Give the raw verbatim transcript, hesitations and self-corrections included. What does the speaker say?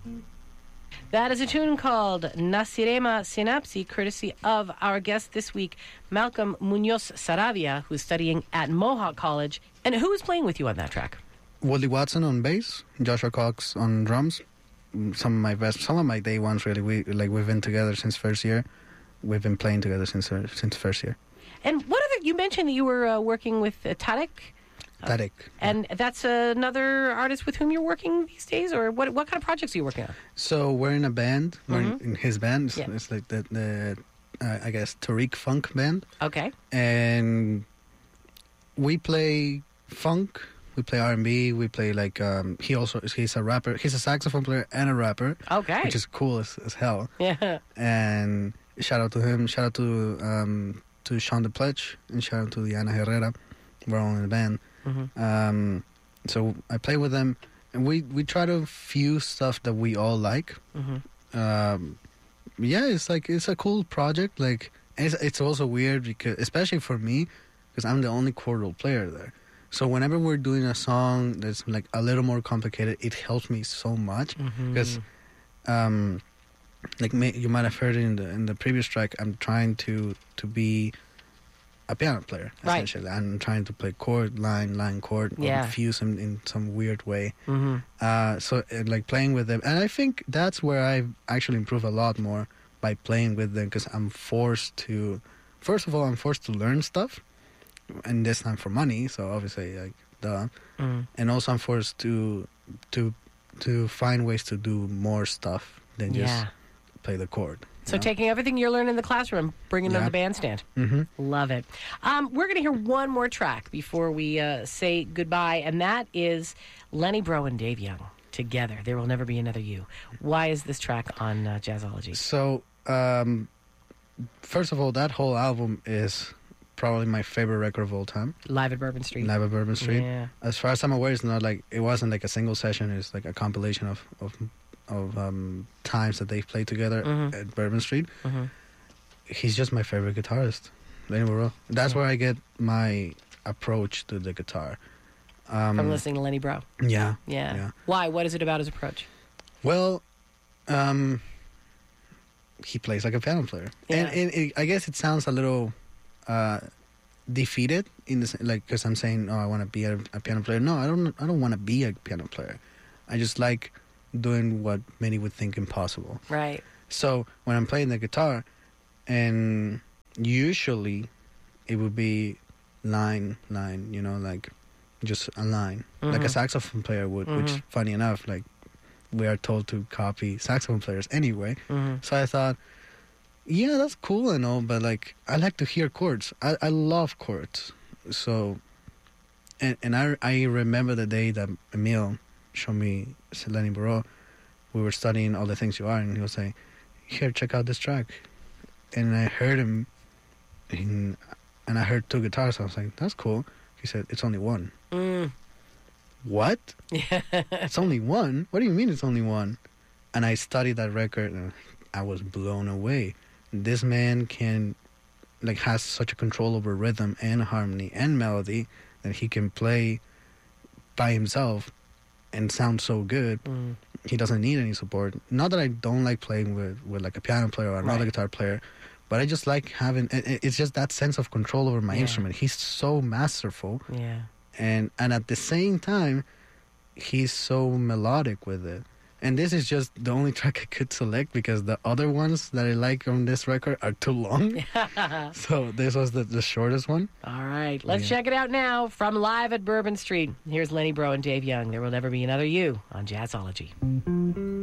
That is a tune called Nasirema Sinapsi, courtesy of our guest this week, Malcolm Munoz Saravia, who's studying at Mohawk College. And who is playing with you on that track? Woodley Watson on bass, Joshua Cox on drums. Some of my best, some of my day ones really. We like we've been together since first year. We've been playing together since uh, since first year. And what other? You mentioned that you were uh, working with uh, Tarek. Tarek. And that's another artist with whom you're working these days, or what? What kind of projects are you working on? So we're in a band. We're Mhm. in, in his band. It's, Yeah. it's like the, the uh, I guess Tariq Funk band, Okay. and we play funk. We play R and B. We play like um, he also he's a rapper. He's a saxophone player and a rapper, Okay. which is cool as, as hell. Yeah. And shout out to him. Shout out to um, to Sean DePledge and shout out to Diana Herrera. We're all in the band. Mm-hmm. Um, so I play with them, and we, we try to fuse stuff that we all like. Mm-hmm. Um, yeah, it's like it's a cool project. Like it's it's also weird because especially for me, because I'm the only chordal player there. So whenever we're doing a song that's like a little more complicated, it helps me so much Mm-hmm. because, um, like may, you might have heard it in the in the previous track, I'm trying to to be a piano player, Right. essentially. I'm trying to play chord, line, line, chord, or Yeah. fuse them in some weird way. Mm-hmm. Uh, so, uh, like, playing with them. And I think that's where I've actually improved a lot more by playing with them, because I'm forced to... First of all, I'm forced to learn stuff, and this time for money, so obviously, like, duh. Mm-hmm. And also I'm forced to to to find ways to do more stuff than just Yeah. play the chord. So taking everything you learn in the classroom, bringing it on Yeah. the bandstand. Mm-hmm. Love it. Um, we're going to hear one more track before we uh, say goodbye, and that is Lenny Breau and Dave Young together. There Will Never Be Another You. Why is this track on uh, Jazzology? So, um, first of all, that whole album is probably my favorite record of all time. Live at Bourbon Street. Live at Bourbon Street. Yeah. As far as I'm aware, it's not like it wasn't like a single session. It's like a compilation of of, of um, times that they've played together Mhm. at Bourbon Street. Mm-hmm. He's just my favorite guitarist, Lenny Breau. That's Yeah. where I get my approach to the guitar. Um, From listening to Lenny Breau. Yeah. Yeah. Yeah. Why? What is it about his approach? Well, um, he plays like a piano player, and, Yeah. and it, I guess it sounds a little uh, defeated in this, like, because I'm saying, oh, I want to be a, a piano player. No, I don't. I don't want to be a piano player. I just like doing what many would think impossible. Right. So when I'm playing the guitar, and usually it would be line, line, you know, like just a line, like a Mhm. saxophone player would, which, Mhm. funny enough, like we are told to copy saxophone players anyway. Mm-hmm. So I thought, yeah, that's cool and all, but like I like to hear chords. I, I love chords. So, and and I I remember the day that Emil showed me Lenny Breau. We were studying All the Things You Are, and he was saying, "Here, check out this track." And I heard him, in, and I heard two guitars. I was like, "That's cool." He said, "It's only one." Mm. What? Yeah. It's only one? What do you mean it's only one? And I studied that record, and I was blown away. This man can, like, has such a control over rhythm and harmony and melody that he can play by himself and sound so good. Mm. He doesn't need any support. Not that I don't like playing with, with like a piano player or another Right. guitar player, but I just like having, it, it- it's just that sense of control over my Yeah. instrument. He's so masterful. Yeah. and and at the same time he's so melodic with it. And this is just the only track I could select because the other ones that I like on this record are too long. So this was the, the shortest one. All right. Let's Yeah. check it out now from Live at Bourbon Street. Here's Lenny Breau and Dave Young. There Will Never Be Another You on Jazzology.